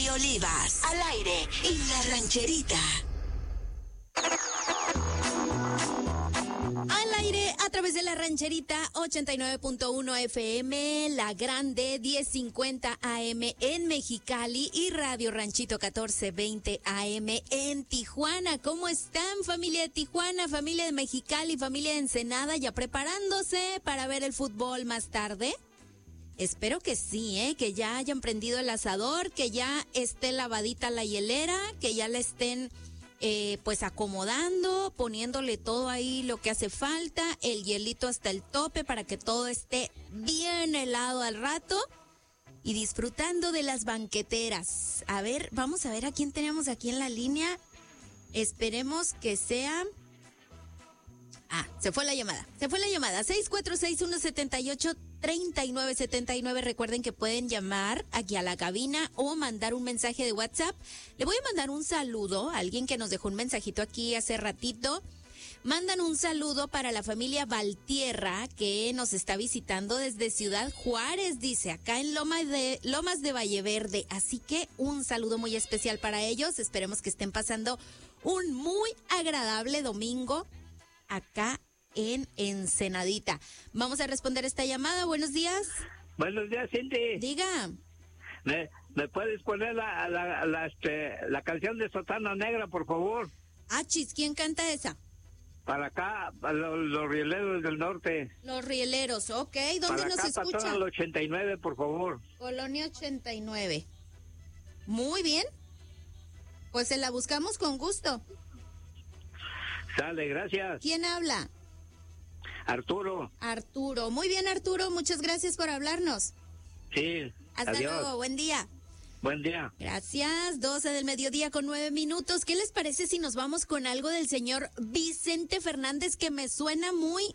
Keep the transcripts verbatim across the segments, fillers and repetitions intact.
Celi Olivas, al aire en La Rancherita. Al aire a través de La Rancherita, ochenta y nueve punto uno F M, La Grande, diez cincuenta A M en Mexicali y Radio Ranchito catorce veinte A M en Tijuana. ¿Cómo están, familia de Tijuana, familia de Mexicali, familia de Ensenada, ya preparándose para ver el fútbol más tarde? Espero que sí, ¿eh? Que ya hayan prendido el asador, que ya esté lavadita la hielera, que ya la estén eh, pues acomodando, poniéndole todo ahí lo que hace falta, el hielito hasta el tope para que todo esté bien helado al rato y disfrutando de las banqueteras. A ver, vamos a ver a quién tenemos aquí en la línea. Esperemos que sea... Ah, se fue la llamada, se fue la llamada. seis cuatro seis, uno siete ocho, tres nueve siete nueve. Recuerden que pueden llamar aquí a la cabina o mandar un mensaje de WhatsApp. Le voy a mandar un saludo a alguien que nos dejó un mensajito aquí hace ratito. Mandan un saludo para la familia Valtierra que nos está visitando desde Ciudad Juárez, dice, acá en Lomas de, Lomas de Valle Verde. Así que un saludo muy especial para ellos. Esperemos que estén pasando un muy agradable domingo acá en Ensenadita. Vamos a responder esta llamada. Buenos días. Buenos días, Cindy. Diga. ¿Me, me puedes poner la, la, la, este, la canción de Sotana Negra, por favor? Ah, chis, ¿quién canta esa? Para acá, para los, los rieleros del norte. Los rieleros, ok. ¿Dónde para nos acá, escucha? Para el ochenta y nueve, por favor. Colonia ochenta y nueve. Muy bien. Pues se la buscamos con gusto. Sale, gracias. ¿Quién habla? Arturo. Arturo. Muy bien, Arturo. Muchas gracias por hablarnos. Sí. Hasta adiós. luego. Buen día. Buen día. Gracias. doce del mediodía con nueve minutos. ¿Qué les parece si nos vamos con algo del señor Vicente Fernández que me suena muy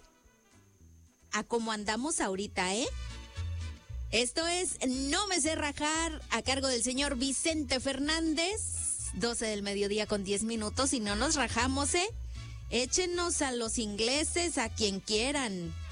a como andamos ahorita, eh? Esto es No me sé rajar, a cargo del señor Vicente Fernández. doce del mediodía con diez minutos y no nos rajamos, ¿eh? Échenos a los ingleses, a quien quieran.